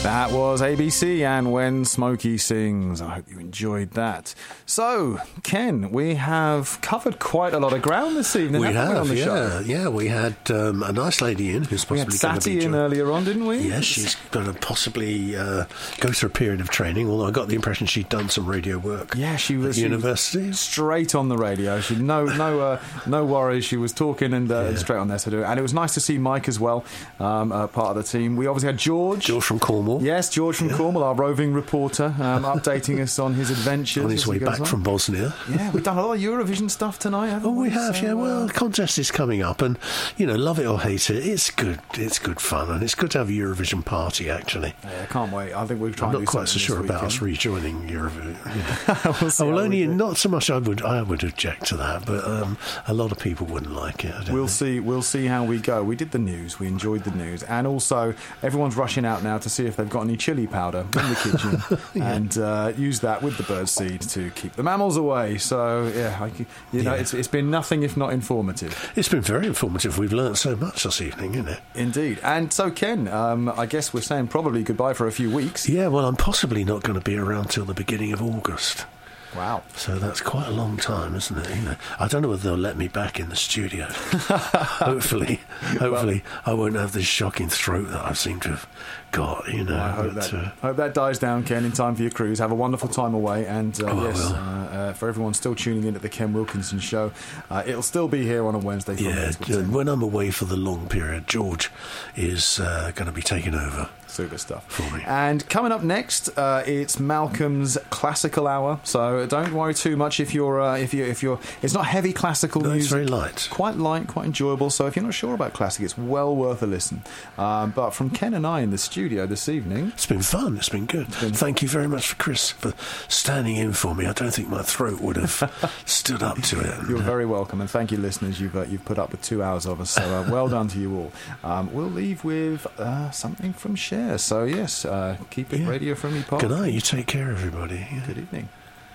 That was ABC and When Smokey Sings. I hope you enjoyed that. So, Ken, we have covered quite a lot of ground this evening. We have, on the show? Yeah. We had a nice lady in who's possibly going to be... We had Sati in earlier on, didn't we? Yes, she's going to possibly go through a period of training, although I got the impression she'd done some radio work. Yeah, she was... At university. Straight on the radio. She no worries. She was talking and straight on there to do it. And it was nice to see Mike as well, part of the team. We obviously had George. George from Cornwall. Yes, George from Cornwall, our roving reporter, updating us on his adventures. On his way back from Bosnia. Yeah, we've done a lot of Eurovision stuff tonight, haven't we? We have, yeah. Well, the contest is coming up, and, love it or hate it, it's good. It's good fun, and it's good to have a Eurovision party, actually. Yeah, I can't wait. I think we'll try and do I'm not quite so sure about us rejoining Eurovision. We'll only not so much I would object to that, but a lot of people wouldn't like it. We'll see how we go. We did the news. We enjoyed the news, and also everyone's rushing out now to see if they've got any chili powder in the kitchen and use that with the birdseed to keep the mammals away. So it's been nothing if not informative. It's been very informative. We've learnt so much this evening, isn't it? Indeed. And so, Ken, I guess we're saying probably goodbye for a few weeks. Yeah, well, I'm possibly not going to be around till the beginning of August. Wow. So that's quite a long time, isn't it? I don't know whether they'll let me back in the studio. Hopefully, I won't have this shocking throat that I seem to have got, I hope that dies down, Ken, in time for your cruise. Have a wonderful time away. And for everyone still tuning in at the Ken Wilkinson Show, it'll still be here on a Wednesday. When I'm away for the long period, George is going to be taking over. Super stuff for me. And coming up next, it's Malcolm's Classical Hour. So don't worry too much if you're. It's not heavy classical music. It's very light. Quite light, quite enjoyable. So if you're not sure about classic, it's well worth a listen. But from Ken and I in the studio this evening, it's been fun. It's been good. Thank you very much for Chris for standing in for me. I don't think my throat would have stood up to it. You're very welcome, and thank you, listeners. You've put up with 2 hours of us. So well done to you all. We'll leave with something from Cher. So yes, keep it radio friendly. Good night. You take care, everybody. Good evening.